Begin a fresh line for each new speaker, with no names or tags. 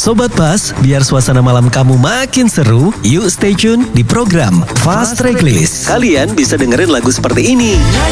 Sobat Pas, biar suasana malam kamu makin seru, yuk stay tune di program Fast Tracklist. Kalian bisa dengerin lagu seperti ini.